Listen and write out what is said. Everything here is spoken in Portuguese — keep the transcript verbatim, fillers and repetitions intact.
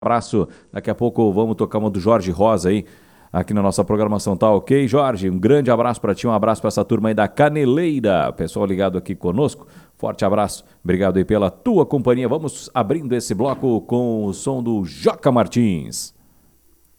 Abraço, daqui a pouco vamos tocar uma do Jorge Rosa aí, aqui na nossa programação, tá ok? Jorge, um grande abraço para ti, um abraço para essa turma aí da Caneleira, pessoal ligado aqui conosco, forte abraço, obrigado aí pela tua companhia. Vamos abrindo esse bloco com o som do Joca Martins.